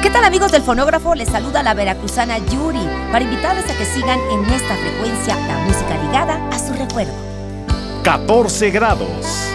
¿Qué tal, amigos del fonógrafo? Les saluda la veracruzana Yuri para invitarles a que sigan en esta frecuencia la música ligada a su recuerdo. 14 grados.